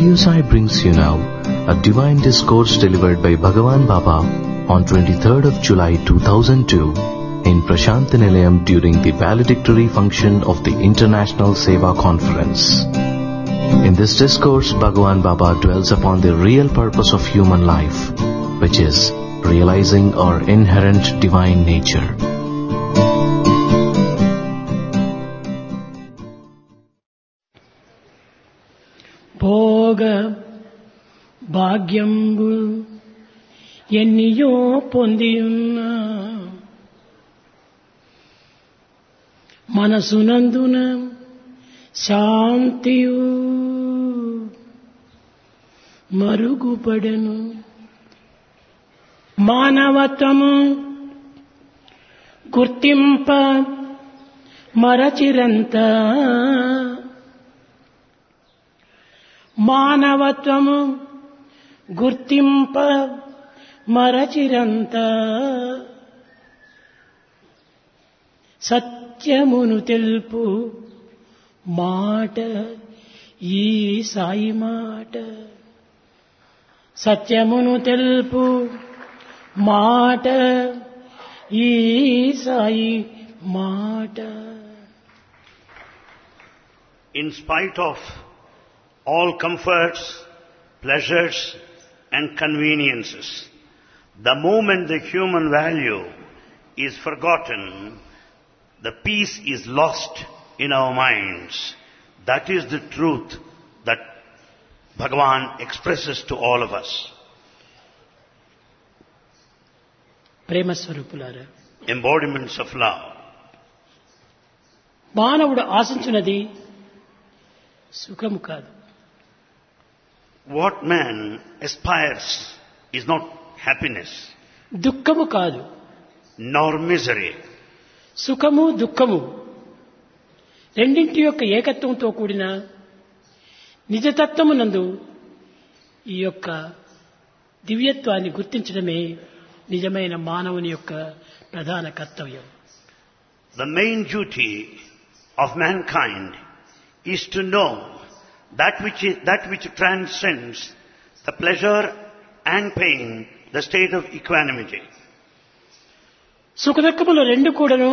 Radio Sai brings you now a divine discourse delivered by Bhagavan Baba on 23rd of July 2002 in Prashanthi Nilayam during the valedictory function of the International Seva Conference. In this discourse, Bhagavan Baba dwells upon the real purpose of human life, which is realizing our inherent divine nature. భోగ భాగ్యంబు ఎన్నియో పొందియున్న మనసునందున శాంతియు మరుగుపడెను. మానవత్వము గుర్తింప మరచిరంత, మానవత్వము గుర్తింప మరచిరంత, సత్యమును తెలుపు మాట ఈ సాయి మాట, సత్యమును తెలుపు మాట ఈ సాయి మాట. In spite of all comforts, pleasures and conveniences, the moment the human value is forgotten, the peace is lost in our minds. That is the truth that Bhagavan expresses to all of us. ప్రేమ స్వరూపులారా, Embodiments of love. మానవుడు ఆశించినది సుఖము కాదు. What man aspires is not happiness, దుఃఖము కాదు. nor misery. సుఖము దుఃఖము రెండింటి యొక్క ఏకత్వంతో కూడిన నిజతత్వమునందు ఈ యొక్క దివ్యత్వాన్ని గుర్తించడమే నిజమైన మానవుని యొక్క ప్రధాన కర్తవ్యం. The main duty of mankind is to know that which transcends the pleasure and pain, the state of equanimity. సుఖదుఖములు రెండు కూడాను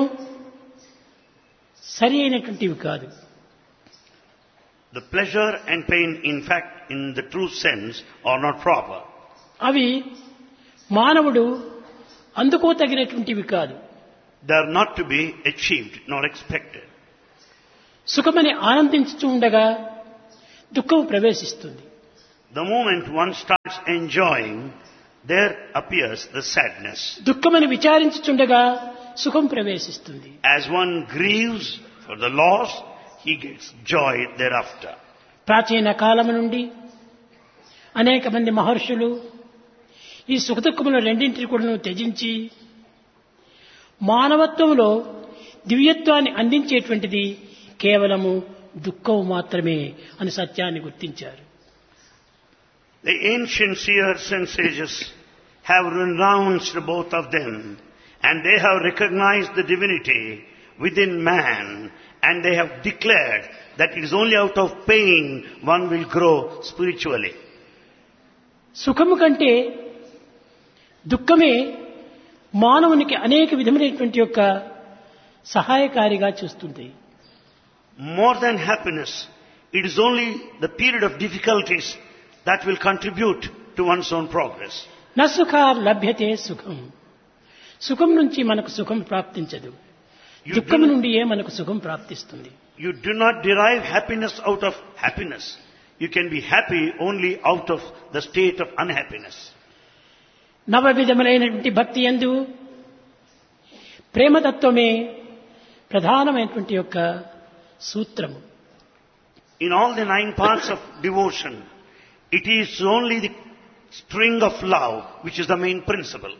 సరి అయినటువంటివి కాదు. The pleasure and pain, in fact, in the true sense, are not proper. అవి మానవుడు అందుకోతగినటువంటివి కాదు. They are not to be achieved nor expected. సుఖమని ఆనందించుతూ ఉండగా దుఃఖం ప్రవేశిస్తుంది. The moment one starts enjoying, there appears the sadness. దుఃఖమని విచారించుచుండగా సుఖం ప్రవేశిస్తుంది. As one grieves for the loss, he gets joy thereafter. ప్రాచీన కాలము నుండి అనేక మంది మహర్షులు ఈ సుఖదుఖముల రెండింటిని కూడా త్యజించి మానవత్వంలో దివ్యత్వాన్ని అందించేటువంటిది కేవలము దుఃఖం మాత్రమే అని సత్యాన్ని గుర్తించారు. The ancient seers and sages have renounced both of them, and they have recognized the divinity within man, and they have declared that it is only out of pain one will grow spiritually. సుఖము కంటే దుఃఖమే మానవునికి అనేక విధమైనటువంటి యొక్క సహాయకారిగా చూస్తుంది. More than happiness, it is only the period of difficulties that will contribute to one's own progress. న సుఖార్ లభ్యతే సుఖం, సుఖం నుంచి మనకు సుఖం ప్రాప్తించదు, దుఃఖం నుండియే మనకు సుఖం ప్రాప్తిస్తుంది. You do not derive happiness out of happiness. You can be happy only out of the state of unhappiness. నవ విధములైనటువంటి భక్తి యందు ప్రేమతత్వమే ప్రధానమైనటువంటి యొక్క సూత్రము. In all the 9 parts of devotion, it is only the string of love which is the main principle.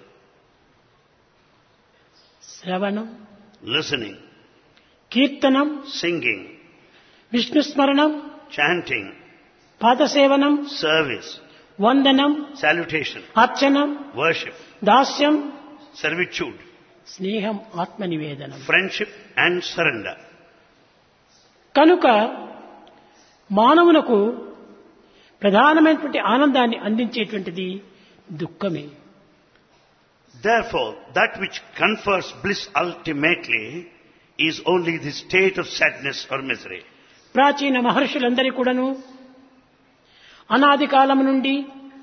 శ్రవణం, Listening, కీర్తనం, singing, విష్ణుస్మరణం, chanting, పాదసేవనం, service, వందనం, salutation, అర్చనం, worship, దాస్యం, servitude, స్నేహం, ఆత్మనివేదనం. friendship and surrender. కనుక మానవునకు ప్రధానమైనటువంటి ఆనందాన్ని అందించేటువంటిది దుఃఖమే. Therefore, that which confers bliss ultimately is only the state of sadness or misery. ప్రాచీన మహర్షులందరి కూడాను అనాది కాలం నుండి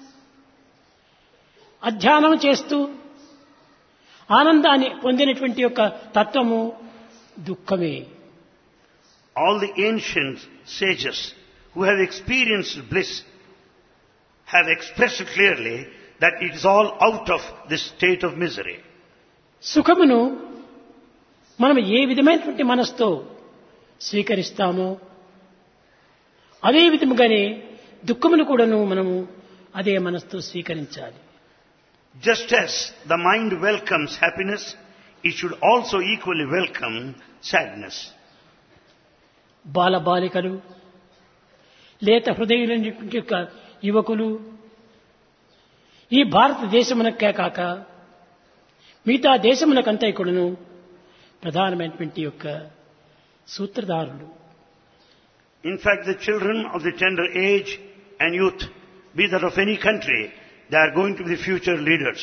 అధ్యయనం చేస్తూ ఆనందాన్ని పొందినటువంటి యొక్క తత్వము దుఃఖమే. All the ancient sages who have experienced bliss have expressed clearly that it is all out of this state of misery. సుఖమును మనం ఏ విధమైనటువంటి మనసుతో స్వీకరిస్తామో అదే విధముగానే దుఃఖమును కూడాను మనము అదే మనసుతో స్వీకరించాలి. Just as the mind welcomes happiness, it should also equally welcome sadness. బాలబాలికలు, లేత హృదయులైనటువంటి యొక్క యువకులు ఈ భారతదేశమునకే కాక మిగతా దేశమునకంతా కూడాను ప్రధానమైనటువంటి యొక్క సూత్రధారులు. In fact, the children of the tender age and youth, be that of any country, they are going to be the future leaders.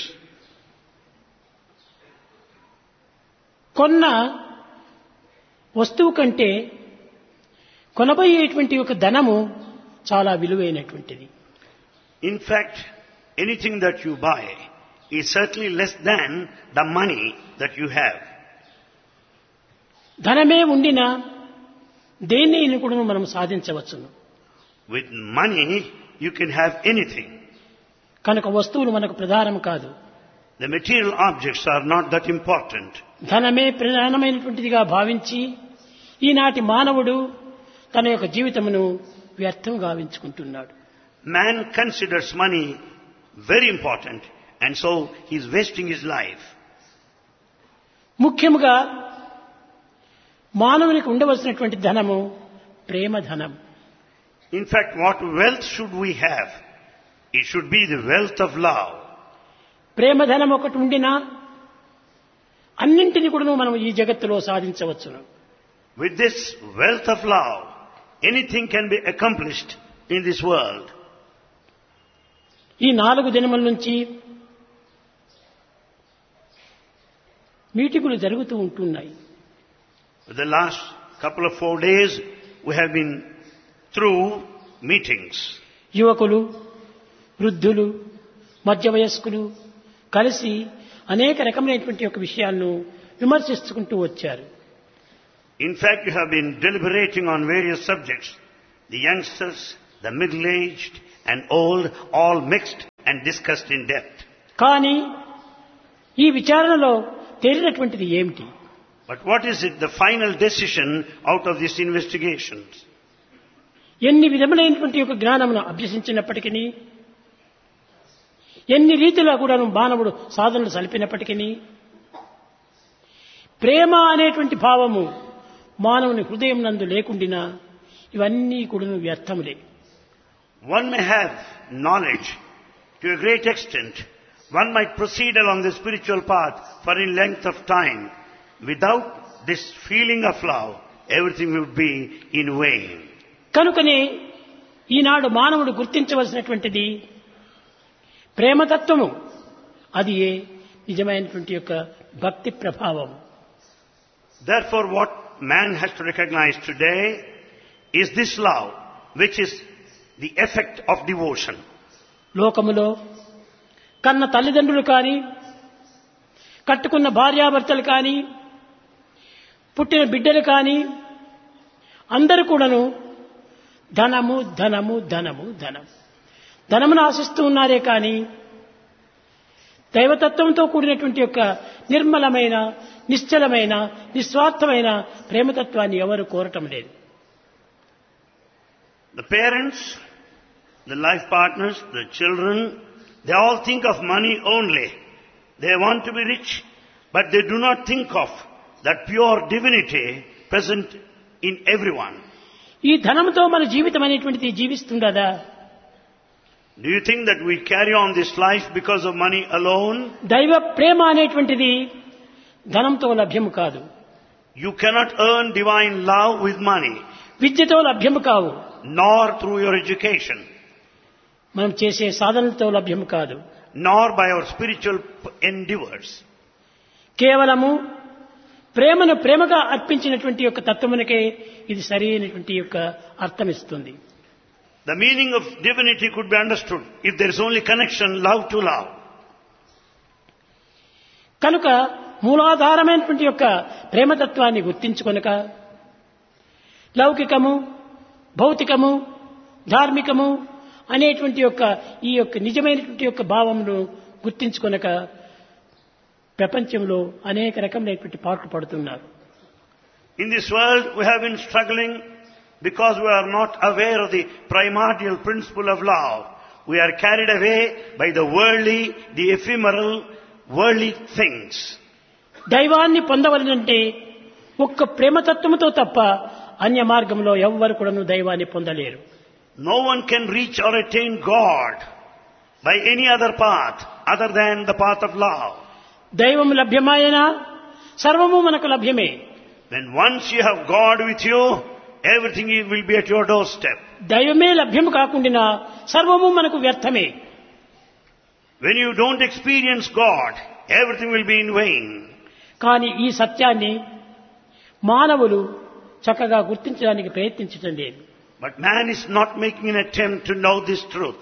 కొన్న వస్తువు కంటే కొనబోయేటువంటి ఒక ధనము చాలా విలువైనటువంటిది. In fact, anything that you buy is certainly less than the money that you have. ధనమే ఉండినా దేనిని కూడా మనం సాధించవచ్చును. With money, you can have anything. కనుక వస్తువులు మనకు ప్రధానం కాదు. The material objects are not that important. ధనమే ప్రధానమైనటువంటిదిగా భావించి ఈనాటి మానవుడు తన యొక్క జీవితమును వ్యర్థం గావించుకుంటున్నాడు. Man considers money very important, and so he is wasting his life. ముఖ్యముగా మానవునికి ఉండవలసినటువంటి ధనము ప్రేమ ధనం. In fact, what wealth should we have? It should be the wealth of love. ప్రేమ ధనం ఒకటి ఉండినా అన్నింటినీ కూడా మనం ఈ జగత్తులో సాధించవచ్చును. With this wealth of love, anything can be accomplished in this world. ఈ 4 దినముల నుంచి మీటింగులు జరుగుతూ ఉంటున్నాయి. For the last couple of 4 days, we have been through meetings. యువకులు, వృద్ధులు, మధ్య వయస్కులు కలిసి అనేక రకమైనటువంటి ఒక విషయాలను విమర్శించుకుంటూ వచ్చారు. In fact, you have been deliberating on various subjects. The youngsters, the middle-aged and old, all mixed and discussed in depth. కానీ ఈ విచారణలో తేలినటువంటిది ఏమిటి? But what is it, the final decision out of these investigations? ఎన్ని విధములైనటువంటి ఒక జ్ఞానమును అభ్యసించినప్పటికీ, ఎన్ని రీతిలో కూడా మానవుడు సాధనలు సలిపినప్పటికీ ప్రేమ అనేటువంటి భావము మానవుని హృదయం నందు లేకుండినా ఇవన్నీ కూడా వ్యర్థములే. One may have knowledge to a great extent. One might proceed along the spiritual path for any length of time. Without this feeling of love, everything would be in vain. కనుకనే ఈనాడు మానవుడు గుర్తించవలసినటువంటిది ప్రేమతత్వము. అది నిజమైనటువంటి యొక్క భక్తి ప్రభావం. Therefore, what man has to recognize today is this love, which is the effect of devotion. లోకములో కన్న తల్లిదండ్రులు కానీ, కట్టుకున్న భార్యాభర్తలు కానీ, పుట్టిన బిడ్డలు కానీ అందరూ కూడాను ధనము ధనము ధనము ధనం ధనమును ఆశిస్తూ ఉన్నారే కానీ దైవతత్వంతో కూడినటువంటి యొక్క నిర్మలమైన, నిశ్చలమైన, నిస్వార్థమైన ప్రేమతత్వాన్ని ఎవరు కోరటం లేదు. The parents, the life partners, the children, they all think of money only. They want to be rich, but they do not think of that pure divinity present in everyone. ఈ ధనంతో మన జీవితం అనేటువంటిది జీవిస్తుండదా? Do you think that we carry on this life because of money alone? దైవ ప్రేమ అనేటువంటిది ధనంతో లభ్యము కాదు. You cannot earn divine love with money, విద్యతో లభ్యము కావు. nor through your education. మనం చేసే సాధనలతో లభ్యం కాదు. nor by our spiritual endeavors. కేవలము ప్రేమను ప్రేమగా అర్పించినటువంటి యొక్క తత్వమునకే ఇది సరైనటువంటి యొక్క అర్థం ఇస్తుంది. The meaning of divinity could be understood if there is only connection, love to love. కనుక మూలాధారమైనటువంటి యొక్క ప్రేమతత్వాన్ని గుర్తించుకొనక లౌకికము, భౌతికము, ధార్మికము అనేటువంటి యొక్క ఈ యొక్క నిజమైనటువంటి యొక్క భావమును గుర్తించుకొనక ప్రపంచంలో అనేక రకమైనటువంటి పాటలు పడుతున్నారు. In this world we have been struggling because we are not aware of the primordial principle of love. We are carried away by the worldly, the ephemeral, worldly things. దైవాన్ని పొందవలనంటే ఒక్క ప్రేమతత్వముతో తప్ప అన్య మార్గంలో ఎవ్వరు కూడాను దైవాన్ని పొందలేరు. No one can reach or attain God by any other path other than the path of love. దైవము లభ్యమాయనా సర్వము మనకు లభ్యమే. When once you have God with you, everything will be at your doorstep. దైవమే లభ్యము కాకుండా సర్వము మనకు వ్యర్థమే. When you don't experience God, everything will be in vain. కానీ ఈ సత్యాన్ని మానవులు చక్కగా గుర్తించడానికి ప్రయత్నించడం లేదు. But man is not making an attempt to know this truth.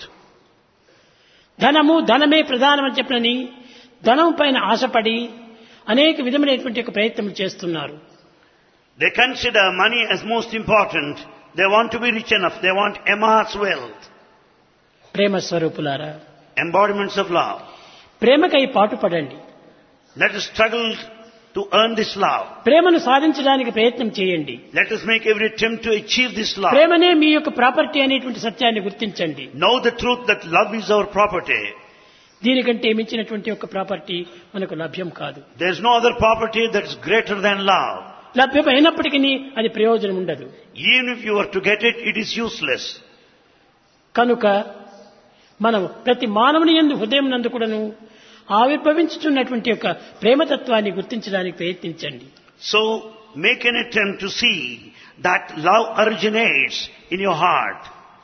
ధనమే ప్రధానమని చెప్పనని ధనం పైన ఆశపడి అనేక విధమైనటువంటి ఒక ప్రయత్నం చేస్తున్నారు. They consider money as most important. They want to be rich enough. They want immense wealth. ప్రేమ స్వరూపులారా, Embodiments of love. ప్రేమకై పాటుపడండి. Let us struggle to earn this love. ప్రేమను సాధించడానికి ప్రయత్నం చేయండి. Let us make every attempt to achieve this love. ప్రేమనే మీ యొక్క property అనేటువంటి సత్యాన్ని గుర్తించండి. Know the truth that love is our property. దీనికంటే మించినటువంటి ఒక ప్రాపర్టీ మనకు లభ్యం కాదు. There is no other property that is greater than love. లభ్యమైనప్పటికీ అది ప్రయోజనం ఉండదు. Even if you were to get it, it is useless. కనుక మనం ప్రతి మానవుని యందు హృదయం నందు కూడాను ఆవిర్భవించుతున్నటువంటి యొక్క ప్రేమతత్వాన్ని గుర్తించడానికి ప్రయత్నించండి. So make an attempt to see that love originates in your heart.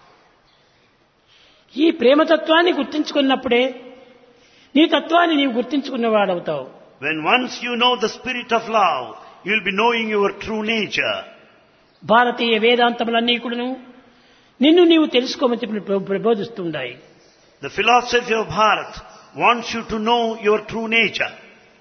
ఈ ప్రేమతత్వాన్ని గుర్తించుకున్నప్పుడే నీ తత్వాన్ని నీవు గుర్తించుకున్నవాడవుతావు. When once you know the spirit of love, you will be knowing your true nature. భారతీయ వేదాంతములన్నీ కూడాను నిన్ను నీవు తెలుసుకోమని చెప్పి ప్రబోధిస్తున్నాయి. The philosophy of Bharat wants you to know your true nature.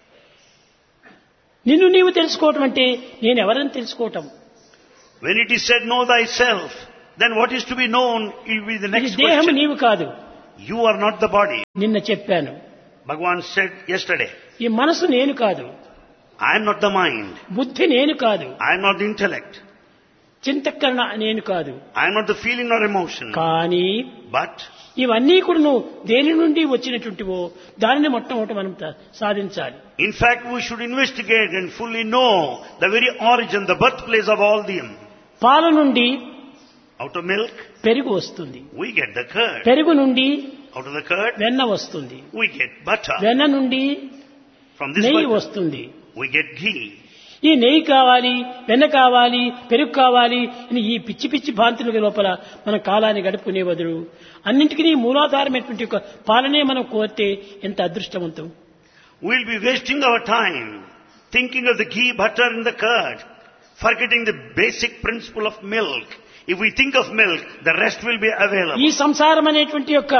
నిన్ను నీవు తెలుసుకోవటం అంటే నేను ఎవరని తెలుసుకోవటం. When it is said know thyself, then what is to be known will be the next దేహం question. నీవు కాదు. You are not the body. నిన్న చెప్పాను. Bhagavan said yesterday, ఈ మనసు నేను కాదు. I am not the mind. బుద్ధి నేను కాదు. I am not the intellect. చింతకరణ నేను కాదు. I am not the feeling or emotion. కానీ But ఇవన్నీ కూడా నువ్వు దేని నుండి వచ్చినటువంటివో దానిని మొట్టమొదటి మనం సాధించాలి. in fact, we should investigate and fully know the very origin, the birthplace of all them. పాల నుండి Out of milk, పెరుగు వస్తుంది. we get the curd. పెరుగు నుండి Out of the curd, వెన్న వస్తుంది. we get butter. వెన్న నుండి From this నెయ్యి butter, వస్తుంది. we get ghee. ఈ నెయ్యి కావాలి, వెన్న కావాలి, పెరుగు కావాలి అని ఈ పిచ్చి పిచ్చి భాంతుల లోపల మన కాలాన్ని గడుపుకునే బదులు అన్నింటికీ మూలాధారమైనటువంటి ఒక పాలనే మనం కోరితే ఎంత అదృష్టవంతం. We'll be wasting our time thinking of the ghee, butter and the curd, forgetting the basic principle of milk. If we think of milk, the rest will be available. ఈ సంసారం అనేటువంటి యొక్క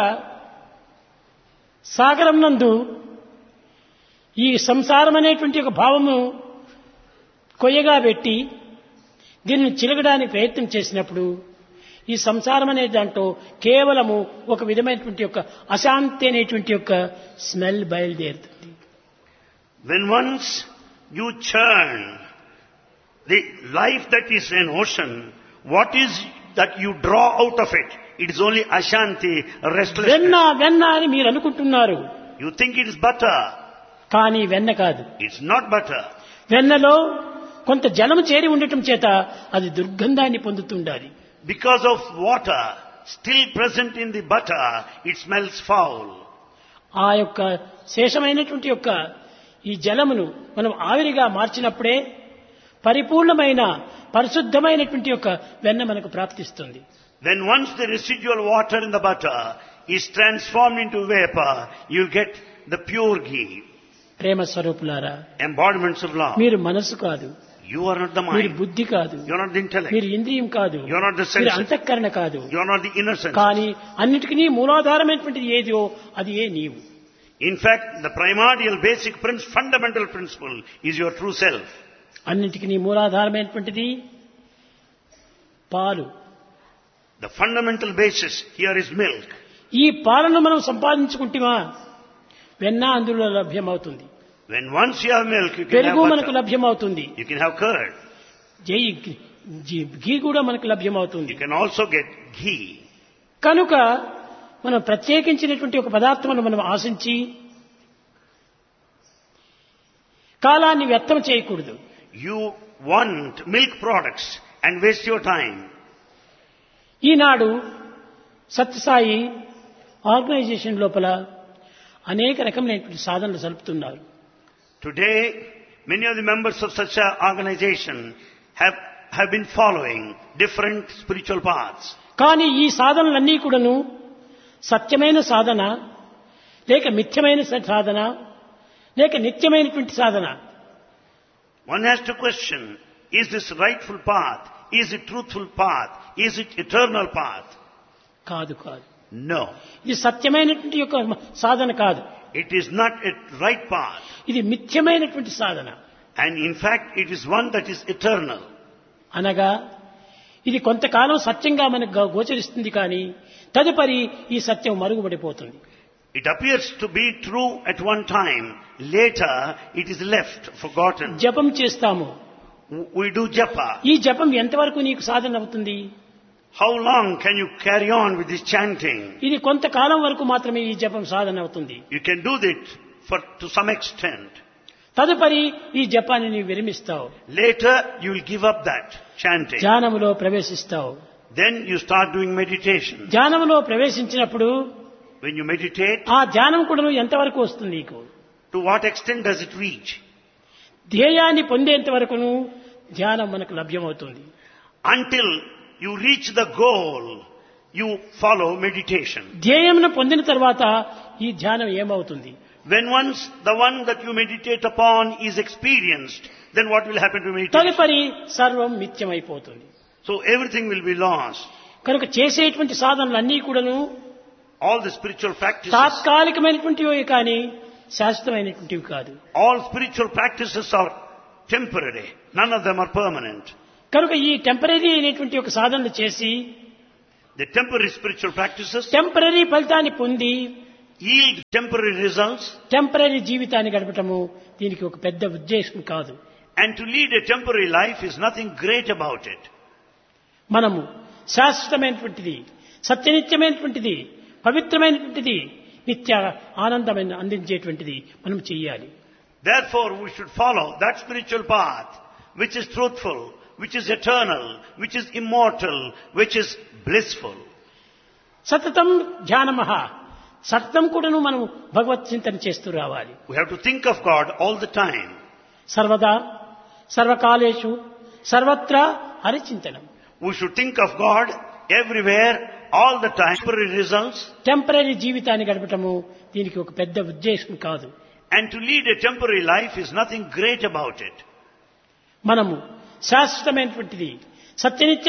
సాగరం నందు ఈ సంసారం అనేటువంటి ఒక భావము కొయ్యగా పెట్టి దీనిని చిలకడానికి ప్రయత్నం చేసినప్పుడు ఈ సంసారం అనే దాంట్లో కేవలము ఒక విధమైనటువంటి యొక్క అశాంతి అనేటువంటి యొక్క స్మెల్ బయలుదేరుతుంది. When once you churn the life that is an ocean, what is that you draw out of it? It is only ashanti, restlessness. వెన్న అని మీరు అనుకుంటున్నారు. You think it is butter. కానీ వెన్న కాదు. It's not butter. వెన్నలో కొంత జలము చేరి ఉండటం చేత అది దుర్గంధాన్ని పొందుతుండాలి. Because of water still present in the butter, it smells foul. ఆ యొక్క శేషమైనటువంటి యొక్క ఈ జలమును మనం ఆవిరిగా మార్చినప్పుడే పరిపూర్ణమైన పరిశుద్ధమైనటువంటి యొక్క వెన్న మనకు ప్రాప్తిస్తుంది. When once the residual water in the butter is transformed into vapor, you'll get the pure ghee. ప్రేమ స్వరూపులారా, Embodiments of love. మీరు మనసు కాదు, You are not the మీరు mind. బుద్ధి కాదు, You are not the intellect. మీరు ఇంద్రియం కాదు, You are not the మీరు senses. అంతఃకరణ కాదు. You are not the inner sense. కానీ అన్నిటికీ మూలాధారమైనటువంటిది ఏదో అది ఏ నీవు. In fact, the primordial, basic, fundamental principle is your true self. అన్నిటికీ మూలాధారమైనటువంటిది పాలు. The fundamental basis here is milk. ఈ పాలను మనం సంపాదించుకుంటేమా వెన్న అందులో లభ్యమవుతుంది, When once you have milk, you can have పెరుగు మనకు butter. లభ్యమవుతుంది, You can have curd. ఘీ కూడా మనకు లభ్యమవుతుంది. You can also get ghee. కనుక మనం ప్రత్యేకించినటువంటి ఒక పదార్థమును మనం ఆశించి కాలాన్ని వ్యర్థం చేయకూడదు. You want milk products and waste your time. Eenadu Sathya Sai organisation లోపల అనేక రకమైనటువంటి సాధనలు జరుపుతున్నారు. Today, many of the members of such an organization have been following different spiritual paths. కానీ ఈ సాధనలన్నీ కూడాను సత్యమైన సాధన లేక మిథ్యమైన సాధన లేక నిత్యమైనటువంటి సాధన. One has to question, is this rightful path? Is it truthful path? Is it eternal path? కాదు కాదు, No. ఇది సత్యమైనటువంటి యొక్క సాధన కాదు, It is not a right path. ఇది మిథ్యమైనటువంటి సాధన. And in fact, it is one that is eternal. అనగా ఇది కొంతకాలం సత్యంగా మనకు గోచరిస్తుంది, కానీ తదుపరి ఈ సత్యం మరుగుపడిపోతుంది. It appears to be true at one time. Later, it is left, forgotten. జపం చేస్తాము, We do japa. ఈ జపం ఎంతవరకు నీకు సాధన అవుతుంది? How long can you carry on with this chanting? ఇది కొంతకాలం వరకు మాత్రమే ఈ జపం సాధన అవుతుంది. You can do that to some extent. తదుపరి ఈ జపాన్ని నీవు విరమిస్తావు, Later, you will give up that chanting. ధ్యానములో ప్రవేశిస్తావు. Then you start doing meditation. ధ్యానములో ప్రవేశించినప్పుడు When you meditate, ఆ ధ్యానం కూడా ఎంతవరకు వస్తుంది నీకు? to what extent does it reach? ధ్యేయాన్ని పొందేంత వరకును ధ్యానం మనకు లభ్యమవుతుంది. Until you reach the goal, you follow meditation. ధ్యేయమును పొందిన తర్వాత ఈ ధ్యానం ఏమవుతుంది? When once the one that you meditate upon is experienced, then what will happen to meditation? తదుపరి సర్వం మిథ్యమైపోతుంది. So everything will be lost. కనుక చేసేటువంటి సాధనలన్నీ కూడాను All the spiritual practices, తాత్కాలికమైనటువంటివి కానీ శాశ్వతమైనటువంటివి కాదు. all spiritual practices are temporary. None of them are permanent. కనుక ఈ temporary అయినటువంటి ఒక సాధనలు చేసి The temporary spiritual practices temporary ఫలితాన్ని పొంది yield temporary results, టెంపరీ జీవితాన్ని గడపటము దీనికి ఒక పెద్ద ఉద్దేశం కాదు. and to lead a temporary life is nothing great about it. మనము శాశ్వతమైనటువంటిది, సత్యనిత్యమైనటువంటిది, పవిత్రమైనటువంటిది, నిత్య ఆనందమైన అందించేటువంటిది మనం చెయ్యాలి. Therefore, we should follow that spiritual path which is truthful, which is eternal, which is immortal, which is blissful. సతతం ధ్యానమః, సతతం కూడాను మనం భగవత్ చింతన చేస్తూ రావాలి. We have to think of God all the time. సర్వదా సర్వకాలేషు సర్వత్రా హరిచింతనం. We should think of God everywhere, all the time. Temporary results, temporary జీవితాన్ని గడపటము దీనికి ఒక పెద్ద ఉద్దేశం కాదు. and to lead a temporary life is nothing great about it. మనము శాశ్వతమైనటువంటిది, సత్యనిత్య